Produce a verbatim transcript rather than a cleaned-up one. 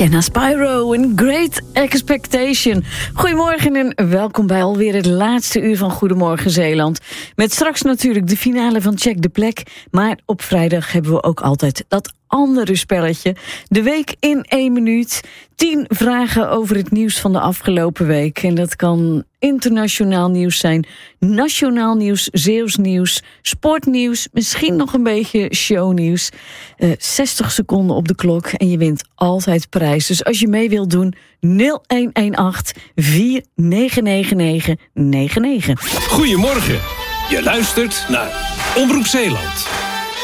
Shanna Spyro in Great Expectation. Goedemorgen en welkom bij alweer het laatste uur van Goedemorgen Zeeland. Met straks natuurlijk de finale van Check de Plek. Maar op vrijdag hebben we ook altijd dat andere spelletje. De week in één minuut. Tien vragen over het nieuws van de afgelopen week. En dat kan internationaal nieuws zijn, nationaal nieuws, Zeeuws nieuws, sportnieuws, misschien nog een beetje shownieuws. Uh, zestig seconden op de klok en je wint altijd prijs. Dus als je mee wilt doen, nul een een acht vier negen negen negen negen negen. Goedemorgen, je luistert naar Omroep Zeeland.